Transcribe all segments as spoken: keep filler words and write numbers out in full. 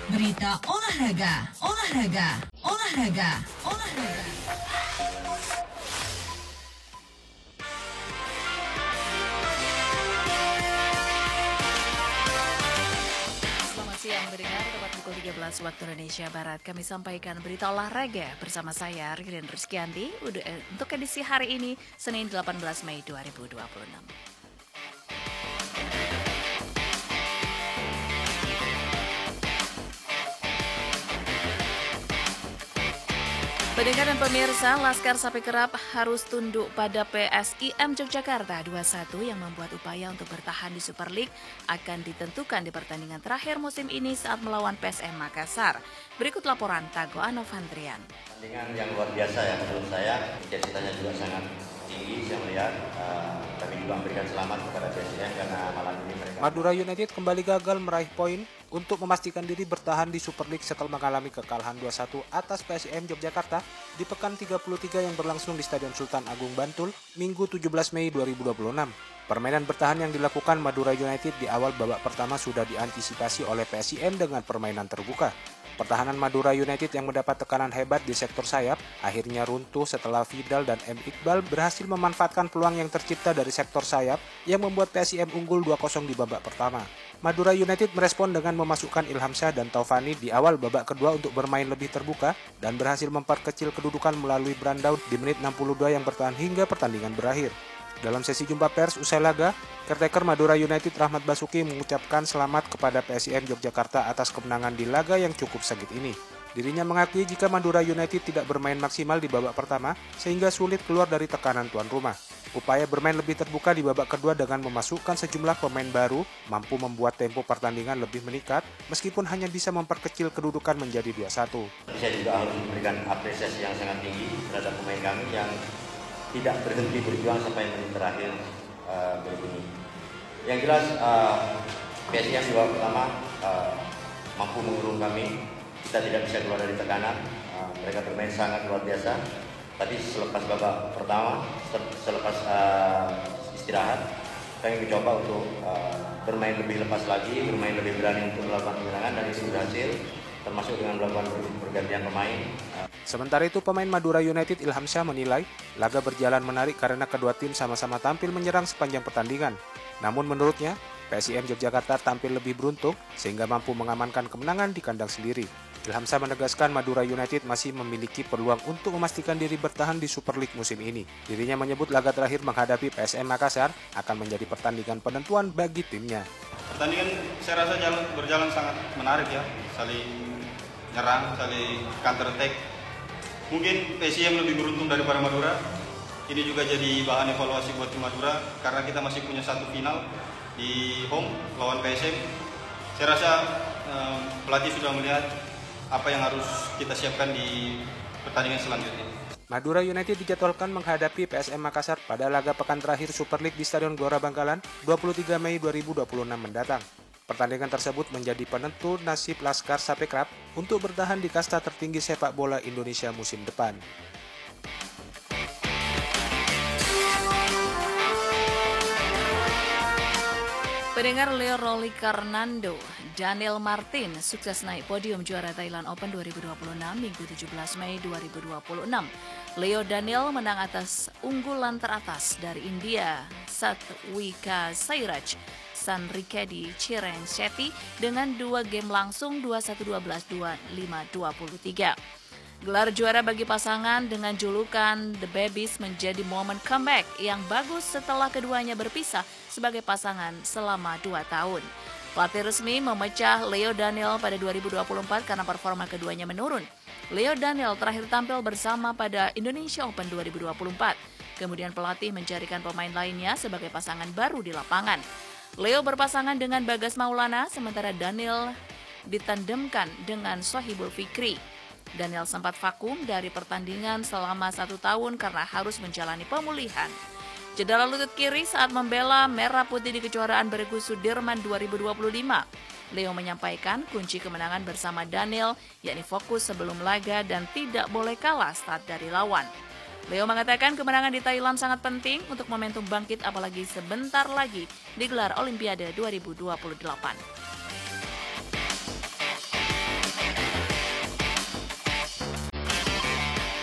Berita olahraga, olahraga, olahraga, olahraga. Selamat siang mendengar, tepat pukul tiga belas waktu Indonesia Barat. Kami sampaikan berita olahraga bersama saya, Ririn Rizkyanti, untuk edisi hari ini, Senin delapan belas Mei dua ribu dua puluh enam. Pendengar dan pemirsa, Laskar Sapi Kerap harus tunduk pada P S I M Yogyakarta dua satu yang membuat upaya untuk bertahan di Super League akan ditentukan di pertandingan terakhir musim ini saat melawan P S M Makassar. Berikut laporan Tago Anofandrian. Pertandingan yang luar biasa ya menurut saya, intensitasnya juga sangat tinggi saya melihat. Uh, kami juga memberikan selamat kepada P S I M karena malam ini mereka... Madura United kembali gagal meraih poin untuk memastikan diri bertahan di Super League setelah mengalami kekalahan dua satu atas P S I M Yogyakarta di pekan tiga puluh tiga yang berlangsung di Stadion Sultan Agung Bantul Minggu tujuh belas Mei dua ribu dua puluh enam. Permainan bertahan yang dilakukan Madura United di awal babak pertama sudah diantisipasi oleh P S I M dengan permainan terbuka. Pertahanan Madura United yang mendapat tekanan hebat di sektor sayap akhirnya runtuh setelah Vidal dan M. Iqbal berhasil memanfaatkan peluang yang tercipta dari sektor sayap yang membuat P S I M unggul dua kosong di babak pertama. Madura United merespon dengan memasukkan Ilham Syah dan Taufani di awal babak kedua untuk bermain lebih terbuka dan berhasil memperkecil kedudukan melalui Brandao di menit enam puluh dua yang bertahan hingga pertandingan berakhir. Dalam sesi jumpa pers usai laga, caretaker Madura United Rahmat Basuki mengucapkan selamat kepada P S I M Yogyakarta atas kemenangan di laga yang cukup sengit ini. Dirinya mengakui jika Madura United tidak bermain maksimal di babak pertama sehingga sulit keluar dari tekanan tuan rumah. Upaya bermain lebih terbuka di babak kedua dengan memasukkan sejumlah pemain baru mampu membuat tempo pertandingan lebih meningkat meskipun hanya bisa memperkecil kedudukan menjadi dua satu. Saya juga harus memberikan apresiasi yang sangat tinggi terhadap pemain kami yang tidak berhenti berjuang sampai menit terakhir uh, berbunyi. Yang jelas uh, P S I M di babak pertama uh, mampu mengurung kami, kita tidak bisa keluar dari tekanan. Uh, mereka bermain sangat luar biasa. Tadi selepas babak pertama, selepas uh, istirahat, kami mencoba untuk uh, bermain lebih lepas lagi, bermain lebih berani untuk melakukan kemenangan dan itu berhasil, termasuk dengan melakukan pergantian pemain. Sementara itu pemain Madura United Ilham Syah menilai laga berjalan menarik karena kedua tim sama-sama tampil menyerang sepanjang pertandingan. Namun menurutnya P S I M Yogyakarta tampil lebih beruntung sehingga mampu mengamankan kemenangan di kandang sendiri. Ilham Syah menegaskan Madura United masih memiliki peluang untuk memastikan diri bertahan di Super League musim ini. Dirinya menyebut laga terakhir menghadapi P S M Makassar akan menjadi pertandingan penentuan bagi timnya. Pertandingan saya rasa jalan, berjalan sangat menarik ya, saling nyerang, saling counter attack. Mungkin P S I M lebih beruntung daripada Madura. Ini juga jadi bahan evaluasi buat Madura karena kita masih punya satu final di home lawan P S M. Saya rasa eh, pelatih sudah melihat apa yang harus kita siapkan di pertandingan selanjutnya. Madura United dijadwalkan menghadapi P S M Makassar pada laga pekan terakhir Super League di Stadion Gelora Bangkalan dua puluh tiga Mei dua ribu dua puluh enam mendatang. Pertandingan tersebut menjadi penentu nasib Laskar Sapi Kerap untuk bertahan di kasta tertinggi sepak bola Indonesia musim depan. Pendengar, Leo Rolicarnando Daniel Martin sukses naik podium juara Thailand Open dua ribu dua puluh enam Minggu tujuh belas Mei dua ribu dua puluh enam. Leo Daniel menang atas unggulan teratas dari India Satvika Sairaj Sanrikedi Chiren Shetty dengan dua game langsung dua satu dua belas dua lima dua puluh tiga. Gelar juara bagi pasangan dengan julukan The Babies menjadi momen comeback yang bagus setelah keduanya berpisah sebagai pasangan selama dua tahun. Pelatih resmi memecah Leo Daniel pada dua ribu dua puluh empat karena performa keduanya menurun. Leo Daniel terakhir tampil bersama pada Indonesia Open dua ribu dua puluh empat. Kemudian pelatih mencarikan pemain lainnya sebagai pasangan baru di lapangan. Leo berpasangan dengan Bagas Maulana, sementara Daniel ditandemkan dengan Sohibul Fikri. Daniel sempat vakum dari pertandingan selama satu tahun karena harus menjalani pemulihan. Cedera lutut kiri saat membela Merah Putih di kejuaraan Bergu Sudirman dua ribu dua puluh lima. Leo menyampaikan kunci kemenangan bersama Daniel, yakni fokus sebelum laga dan tidak boleh kalah start dari lawan. Leo mengatakan kemenangan di Thailand sangat penting untuk momentum bangkit apalagi sebentar lagi digelar Olimpiade dua ribu dua puluh delapan.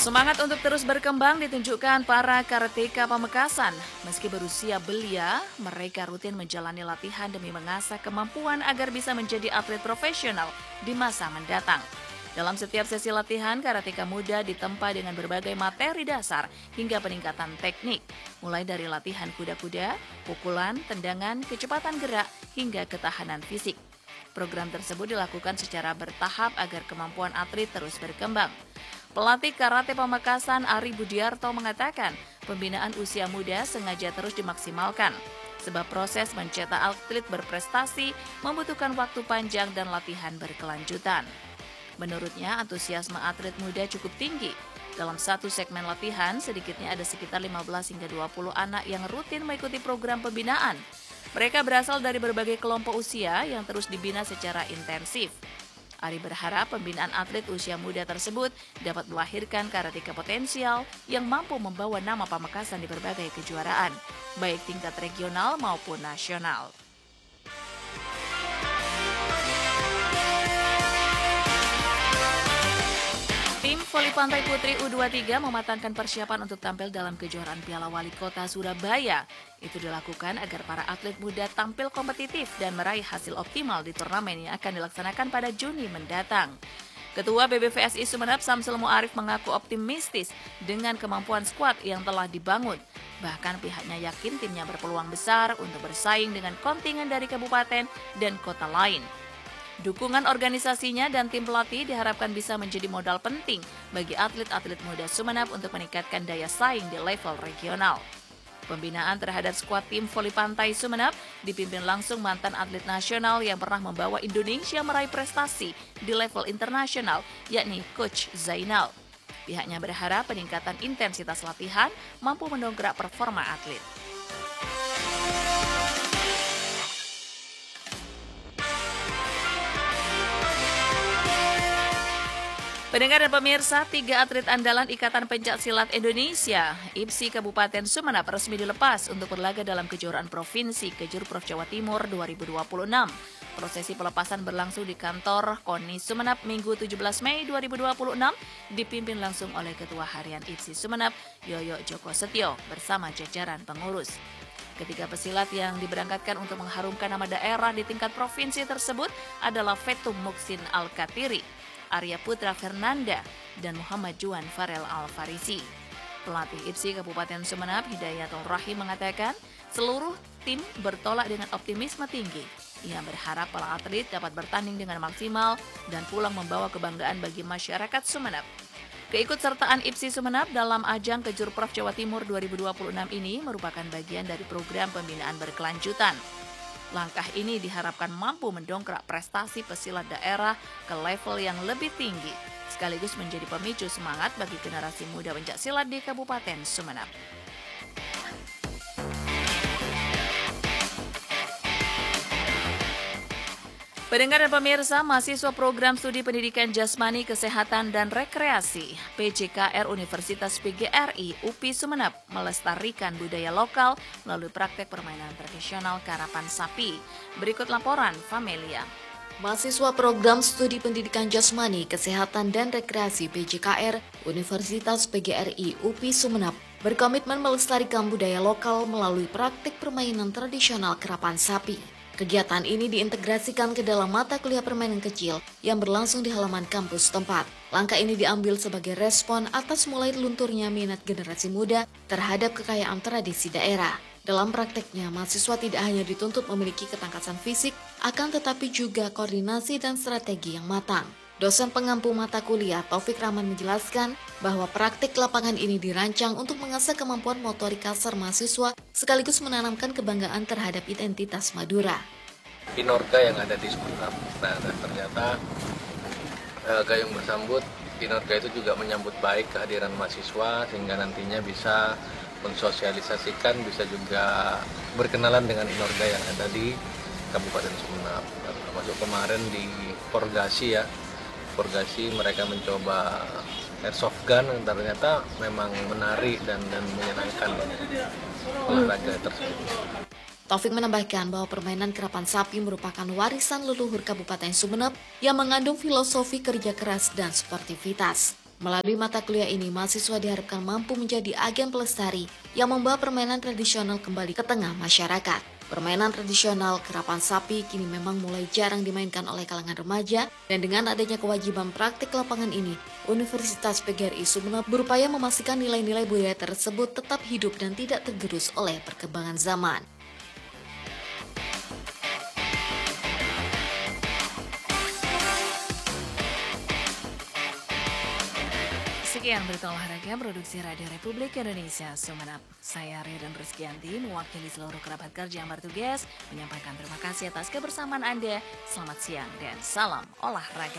Semangat untuk terus berkembang ditunjukkan para karateka Pamekasan. Meski berusia belia, mereka rutin menjalani latihan demi mengasah kemampuan agar bisa menjadi atlet profesional di masa mendatang. Dalam setiap sesi latihan, karateka muda ditempa dengan berbagai materi dasar hingga peningkatan teknik, mulai dari latihan kuda-kuda, pukulan, tendangan, kecepatan gerak, hingga ketahanan fisik. Program tersebut dilakukan secara bertahap agar kemampuan atlet terus berkembang. Pelatih Karate Pamekasan Ari Budiarto mengatakan, pembinaan usia muda sengaja terus dimaksimalkan, sebab proses mencetak atlet berprestasi membutuhkan waktu panjang dan latihan berkelanjutan. Menurutnya, antusiasme atlet muda cukup tinggi. Dalam satu segmen latihan, sedikitnya ada sekitar lima belas hingga dua puluh anak yang rutin mengikuti program pembinaan. Mereka berasal dari berbagai kelompok usia yang terus dibina secara intensif. Ari berharap pembinaan atlet usia muda tersebut dapat melahirkan karateka potensial yang mampu membawa nama Pamekasan di berbagai kejuaraan, baik tingkat regional maupun nasional. Tim voli pantai putri U dua puluh tiga mematangkan persiapan untuk tampil dalam kejuaraan Piala Wali Kota Surabaya. Itu dilakukan agar para atlet muda tampil kompetitif dan meraih hasil optimal di turnamen yang akan dilaksanakan pada Juni mendatang. Ketua B B V S I Sumeneb Samsul Muarif mengaku optimistis dengan kemampuan skuad yang telah dibangun. Bahkan pihaknya yakin timnya berpeluang besar untuk bersaing dengan kontingen dari kabupaten dan kota lain. Dukungan organisasinya dan tim pelatih diharapkan bisa menjadi modal penting bagi atlet-atlet muda Sumeneb untuk meningkatkan daya saing di level regional. Pembinaan terhadap skuad tim voli pantai Sumeneb dipimpin langsung mantan atlet nasional yang pernah membawa Indonesia meraih prestasi di level internasional, yakni Coach Zainal. Pihaknya berharap peningkatan intensitas latihan mampu mendongkrak performa atlet. Pendengar dan pemirsa, tiga atlet andalan Ikatan Pencak Silat Indonesia, I P S I Kabupaten Sumeneb resmi dilepas untuk berlaga dalam kejuaraan Provinsi Kejurprov Jawa Timur dua ribu dua puluh enam. Prosesi pelepasan berlangsung di kantor KONI Sumeneb Minggu tujuh belas Mei dua ribu dua puluh enam, dipimpin langsung oleh Ketua Harian I P S I Sumeneb, Yoyo Joko Setio, bersama jajaran pengurus. Ketiga pesilat yang diberangkatkan untuk mengharumkan nama daerah di tingkat provinsi tersebut adalah Fetum Muksin Al-Katiri, Arya Putra Fernanda, dan Muhammad Juan Farel Al-Farisi. Pelatih I P S I Kabupaten Sumeneb Hidayatul Rahim mengatakan seluruh tim bertolak dengan optimisme tinggi. Ia berharap para atlet dapat bertanding dengan maksimal dan pulang membawa kebanggaan bagi masyarakat Sumeneb. Keikutsertaan I P S I Sumeneb dalam ajang Kejurprov Jawa Timur dua ribu dua puluh enam ini merupakan bagian dari program pembinaan berkelanjutan. Langkah ini diharapkan mampu mendongkrak prestasi pesilat daerah ke level yang lebih tinggi, sekaligus menjadi pemicu semangat bagi generasi muda pencaksilat di Kabupaten Sumeneb. Pendengar dan pemirsa, mahasiswa program studi pendidikan jasmani, kesehatan, dan rekreasi P J K R Universitas P G R I U P I Sumeneb melestarikan budaya lokal melalui praktek permainan tradisional karapan sapi. Berikut laporan Famelia. Mahasiswa program studi pendidikan jasmani, kesehatan, dan rekreasi P J K R Universitas P G R I U P I Sumeneb berkomitmen melestarikan budaya lokal melalui praktek permainan tradisional karapan sapi. Kegiatan ini diintegrasikan ke dalam mata kuliah permainan kecil yang berlangsung di halaman kampus tempat. Langkah ini diambil sebagai respon atas mulai lunturnya minat generasi muda terhadap kekayaan tradisi daerah. Dalam prakteknya, mahasiswa tidak hanya dituntut memiliki ketangkasan fisik, akan tetapi juga koordinasi dan strategi yang matang. Dosen pengampu mata kuliah Taufik Rahman menjelaskan bahwa praktik lapangan ini dirancang untuk mengasah kemampuan motorik kasar mahasiswa sekaligus menanamkan kebanggaan terhadap identitas Madura. Inorga yang ada di Sumeneb, nah dan ternyata eh, Gayung bersambut, Inorga itu juga menyambut baik kehadiran mahasiswa sehingga nantinya bisa mensosialisasikan, bisa juga berkenalan dengan Inorga yang ada di Kabupaten Sumeneb. Termasuk kemarin di Porgasi ya. Porgasi mereka mencoba airsoft gun yang ternyata memang menarik dan, dan menyenangkan olahraga tersebut. Taufik menambahkan bahwa permainan karapan sapi merupakan warisan leluhur Kabupaten Sumeneb yang mengandung filosofi kerja keras dan sportivitas. Melalui mata kuliah ini, mahasiswa diharapkan mampu menjadi agen pelestari yang membawa permainan tradisional kembali ke tengah masyarakat. Permainan tradisional kerapan sapi kini memang mulai jarang dimainkan oleh kalangan remaja, dan dengan adanya kewajiban praktik lapangan ini, Universitas P G R I Sumeneb berupaya memastikan nilai-nilai budaya tersebut tetap hidup dan tidak tergerus oleh perkembangan zaman. Sekian berita olahraga produksi Radio Republik Indonesia Sumeneb. Saya Ririn Rizkyanti mewakili seluruh kerabat kerja yang bertugas menyampaikan terima kasih atas kebersamaan Anda. Selamat siang dan salam olahraga.